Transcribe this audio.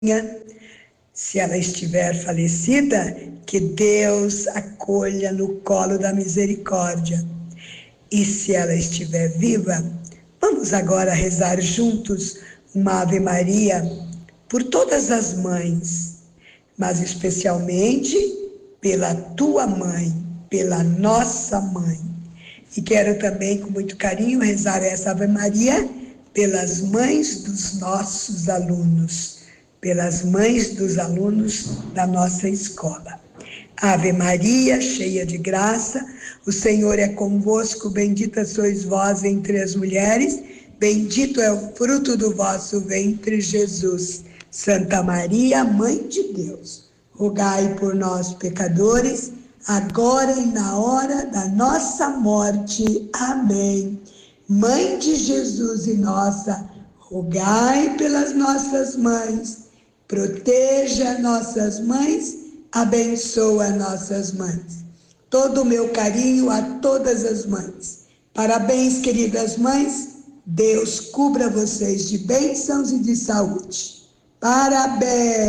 Se ela estiver falecida, que Deus acolha no colo da misericórdia. E se ela estiver viva, vamos agora rezar juntos uma Ave Maria por todas as mães, mas especialmente pela tua mãe, pela nossa mãe. E quero também, com muito carinho, rezar essa Ave Maria pelas mães dos nossos alunos, pelas mães dos alunos da nossa escola. Ave Maria, cheia de graça, o Senhor é convosco, bendita sois vós entre as mulheres, bendito é o fruto do vosso ventre, Jesus. Santa Maria, Mãe de Deus, rogai por nós, pecadores, agora e na hora da nossa morte. Amém. Mãe de Jesus e nossa, rogai pelas nossas mães, proteja nossas mães, abençoa nossas mães. Todo o meu carinho a todas as mães. Parabéns, queridas mães. Deus cubra vocês de bênçãos e de saúde. Parabéns!